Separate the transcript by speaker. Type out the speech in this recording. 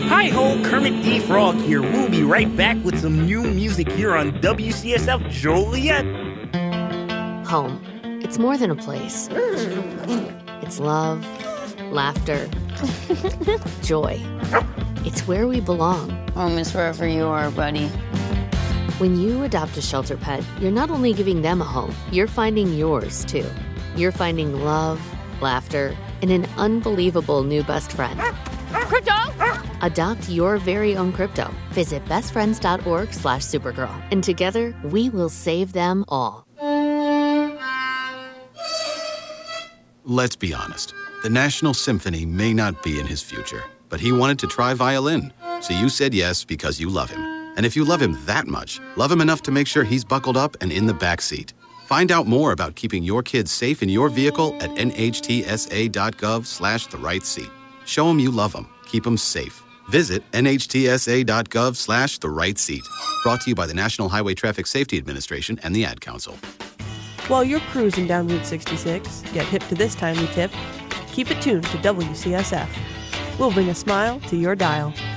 Speaker 1: Hi-ho, Kermit D. Frog here. We'll be right back with some new music here on WCSF Joliet.
Speaker 2: Home. It's more than a place. It's love, laughter, joy. It's where we belong.
Speaker 3: Home is wherever you are, buddy.
Speaker 2: When you adopt a shelter pet, you're not only giving them a home, you're finding yours, too. You're finding love, laughter, and an unbelievable new best friend.
Speaker 3: Crypto!
Speaker 2: Adopt your very own crypto. Visit bestfriends.org/Supergirl. And together, we will save them all.
Speaker 4: Let's be honest. The National Symphony may not be in his future, but he wanted to try violin. So you said yes because you love him. And if you love him that much, love him enough to make sure he's buckled up and in the back seat. Find out more about keeping your kids safe in your vehicle at nhtsa.gov/the-right-seat. Show him you love him. Keep him safe. Visit nhtsa.gov/the-right-seat. Brought to you by the National Highway Traffic Safety Administration and the Ad Council.
Speaker 5: While you're cruising down Route 66, get hip to this timely tip. Keep it tuned to WCSF. We'll bring a smile to your dial.